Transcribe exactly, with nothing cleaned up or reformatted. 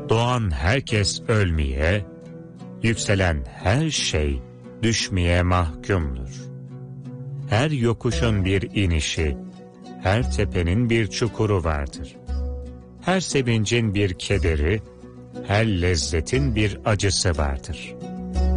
Doğan herkes ölmeye, yükselen her şey düşmeye mahkumdur. Her yokuşun bir inişi, her tepenin bir çukuru vardır. Her sevincin bir kederi, her lezzetin bir acısı vardır.